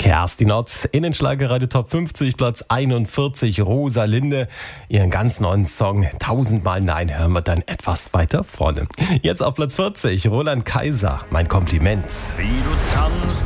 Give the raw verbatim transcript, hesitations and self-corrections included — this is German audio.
Kerstin Ott in den Schlagerradio Top fünfzig, Platz einundvierzig, Rosalinde. Ihren ganz neuen Song Tausendmal Nein hören wir dann etwas weiter vorne. Jetzt auf Platz vierzig, Roland Kaiser, mein Kompliment. Wie du tanzt